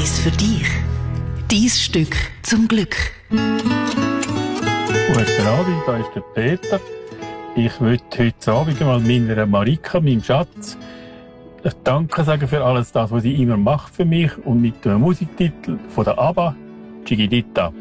Eins für dich. Dein Stück zum Glück. Guten Abend, da ist der Peter. Ich möchte heute Abend mal meiner Marika, meinem Schatz, Danke sagen für alles das, was sie immer macht für mich und mit dem Musiktitel von der ABBA, Chiquitita.